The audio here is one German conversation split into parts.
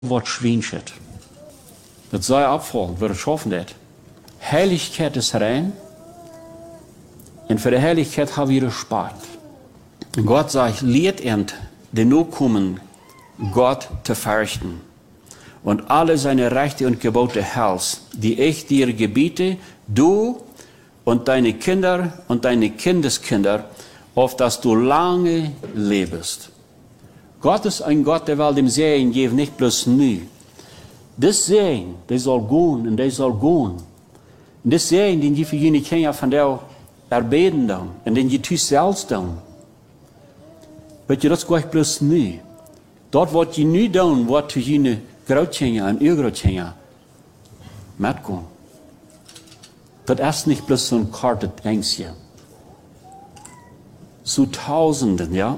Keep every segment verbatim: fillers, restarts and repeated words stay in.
wat schwinschet. Dat sei abfallen, wir schaffen das. Heiligkeit ist rein. Und für die Heiligkeit haben wir gespart. Und Gott sagt, lehrt end, die nur kommen, Gott zu fürchten. Und alle seine Rechte und Gebote hältst, die ich dir gebiete, du und deine Kinder und deine Kindeskinder, auf dass du lange lebst. Gott ist ein Gott, der will dem Segen geben, nicht bloß nie. Das Segen, der soll gehen und der soll gehen. Und das Segen, den die für jene Kinder von der erbeten dann, und den die du selbst dann. Weet je, dat is gleich bloß nie. Dort wat je nu doen, wat je jene Grootkinder und Urgrootkinder mitgehen. Das ist nicht bloß so ein kartet Ängstchen. Zu Tausenden, ja.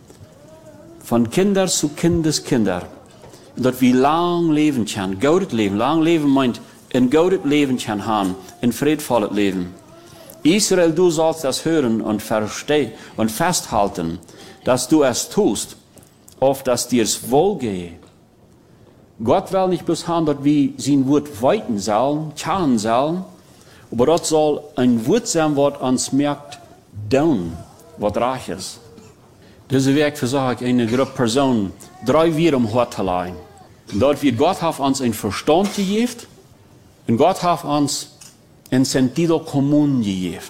Von Kinder zu Kindeskinder. Dat wir lang leben können, goudet leben. Lang leben meint, ein goudet Leben können haben, ein friedvolles Leben. Israel, du sollst das hören und verstehen und festhalten, dass du es tust, auf dass dir's wohlgehe. Gott will nicht bloß haben, dass wir sein Wort weiten sollen, tun sollen, aber das soll ein Wort sein, was uns merkt, tun, was reich ist. Diese Weg versuche ich eine Gruppe Personen, drei wir um Hort zu leihen. Dort wird Gott auf uns ein Verstand gegeben und Gott auf uns ein Sentido común gegeben.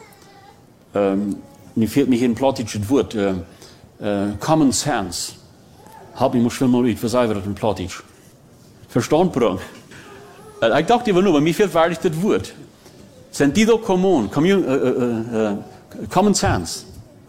Ähm, mir fehlt mir hier ein plattisches Wort, äh, äh, Common Sense. Hab ich muss schon mal nicht, was sei das in Plattisch? Verstand bringen. Äh, ich dachte immer nur, aber mir fehlt wirklich das Wort. Sentido común, commun, äh, äh, äh, Common Sense.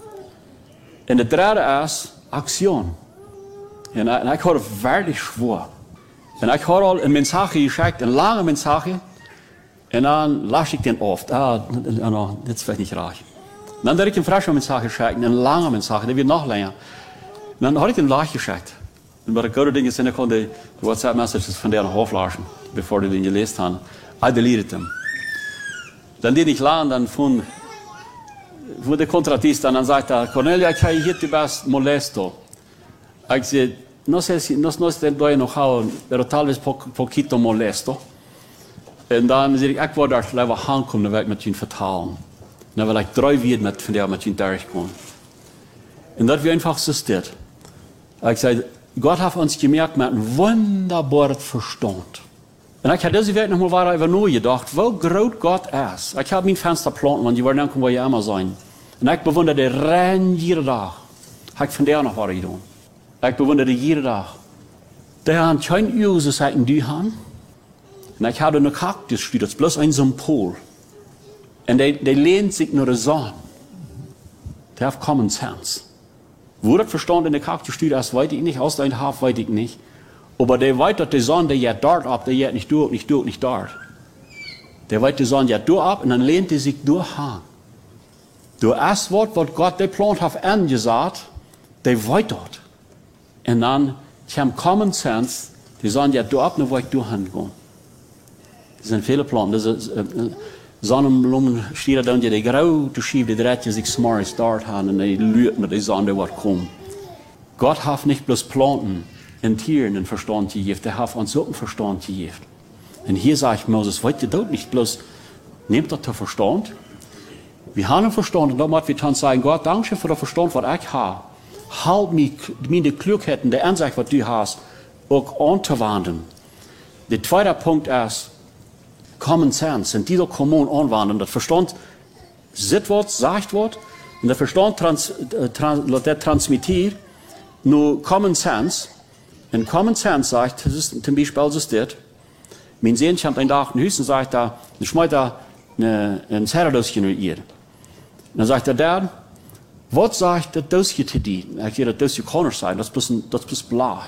En het derde is actie. En, en ik had het werkelijk schwer. En ik had al een mensage geschickt, een lange mensage. En dan las ik den oft. Ah, no, dit is vielleicht nicht reich. En dan had ik een frische mensage geschickt, een lange mensage, die wird noch länger. En dan had ik een laag geschickt. En wat ik oude dingen zijn, ik kon de WhatsApp messages van der aflassen, bevor die den gelezen hadden. I deleted them. Dan deed ik lang, dan vond Wo der Kontratist dann sagt, Cornelia, ich habe hier die best molesto. Ich sage, no sé si, no, no estoy enojado, pero tal vez po, poquito molesto. Und dann sage ich, ich werde daar lieber aankomen, dan wil ik met je vertalen. Dan wil ik drie weer met van jou met je durchkommen. Und das wie einfach so ist. Ich sage, Gott hat uns gemerkt mit einem wunderbaren Verstand. Und ich habe diese Welt noch mal weiter über nur gedacht, wo groß Gott ist. Ich habe mein Fenster planten, und die werden dann wo ich immer sein. Und ich bewundere den rein jeden Tag. Ich von der noch was getan. Ich bewundere jeden Tag. Der hat kein User seit die haben. Und ich habe eine Kaktus steht, das ist bloß ein Symbol. Und der, der lehnt sich nur so. Der hat Common Sense. Wo das Verstand in der Kaktus steht, das weiß ich nicht, aus deinem Haft weiß ich nicht. Aber der weiß, dass die Sonne, der jetzt dort ab, der jetzt nicht durch, nicht durch, nicht dort. Der weiß, die Sonne jetzt durch ab und dann lehnt er sich durch an. Du erst Wort, was Gott der Plan hat angesagt, der weiß dort. Und dann kommt Common Sense, die Sonne jetzt durch ab und dann weiß ich durch angehen. Das sind viele Pläne. Das ist, äh, Sonnenblumen steht da, die grau, die schieben, die dreht sich smart dort an und die lügt mit der Sonne, was kommt. Gott hat nicht bloß Planten in Tieren den Verstand gegeben, der hat uns so einen Verstand gegeben. Und hier sagt Moses, wollt ihr dort nicht bloß, nehmt das der Verstand. Wir haben einen Verstand und damit wir dann sagen, Gott, danke für den Verstand, was ich habe. Halt mich, meine Klugheiten, der Ansicht, was du hast, auch anzuwenden. Der zweite Punkt ist, Common Sense, sind die doch kommun anwenden. Das Verstand sieht was, sagt was, und der Verstand trans, äh, trans, der transmittiert nur Common Sense. Und Common Sense sagt, das ist zum Beispiel so ist das. Mein Sohn kommt einen Tag in Hüsten und sagt, da, ich schmeiß da eine, ein Zerradöschen mit ihr. Und dann sagt er, der, was sagt das Döschen zu dir? Ich sage, das Döschen kann nicht sein, das ist das ist bleich.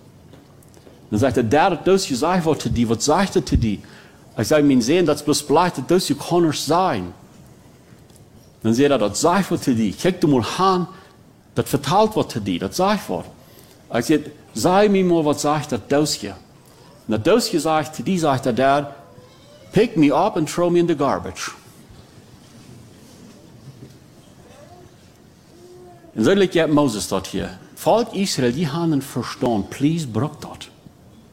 Dann sagt er, der, das Döschen sagt was zu dir, was sagt er zu dir? Ich sage, mein Sohn, das ist bloß bleich, das Döschen kann nicht sein. Dann sagt er, das sagt was zu dir. Kick du mal an, das verteilt was zu dir, das sagt was. Ich sage, sag mir mal, was sagt das Döschen? Und das Döschen sagt, die sagt der Dad, pick me up and throw me in the garbage. Und so liegt ja Moses dort hier. Volk Israel, die haben einen Verstand, please, bruch dort.